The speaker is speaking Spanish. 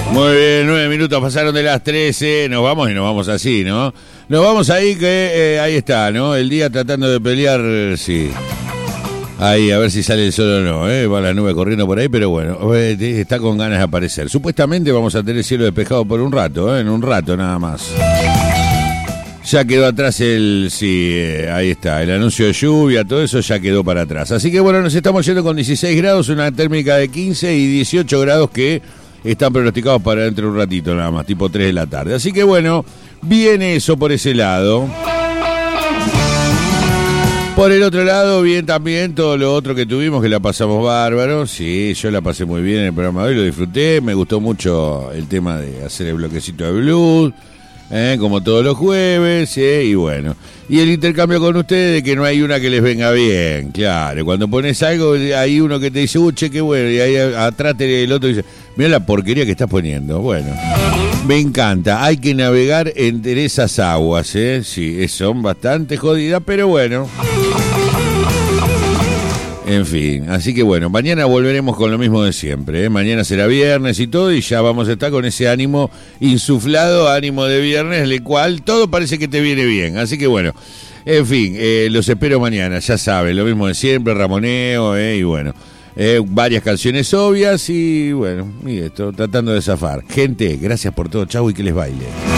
Muy bien, 9 minutos pasaron de las 13. Nos vamos y nos vamos así, ¿no? Nos vamos ahí que ahí está, ¿no? El día tratando de pelear, sí. Ahí, a ver si sale el sol o no, ¿eh? Va la nube corriendo por ahí, pero bueno, está con ganas de aparecer. Supuestamente vamos a tener cielo despejado por un rato, en un rato nada más. Ya quedó atrás ahí está, el anuncio de lluvia, todo eso ya quedó para atrás. Así que bueno, nos estamos yendo con 16 grados, una térmica de 15 y 18 grados que están pronosticados para dentro de un ratito nada más, tipo 3 de la tarde. Así que bueno, viene eso por ese lado. Por el otro lado, bien también todo lo otro que tuvimos, que la pasamos bárbaro. Sí, yo la pasé muy bien en el programa de hoy, lo disfruté. Me gustó mucho el tema de hacer el bloquecito de blues, como todos los jueves, y bueno. Y el intercambio con ustedes de que no hay una que les venga bien, claro. Cuando pones algo, hay uno que te dice, che, qué bueno, y ahí atrás el otro dice, mira la porquería que estás poniendo. Bueno, me encanta, hay que navegar entre esas aguas, sí, son bastante jodidas, pero bueno. En fin, así que bueno, mañana volveremos con lo mismo de siempre, Mañana será viernes y todo, y ya vamos a estar con ese ánimo insuflado, ánimo de viernes, el cual todo parece que te viene bien. Así que bueno, en fin, los espero mañana, ya saben, lo mismo de siempre, ramoneo, y bueno, varias canciones obvias y bueno, y esto, tratando de zafar. Gente, gracias por todo, chau y que les baile.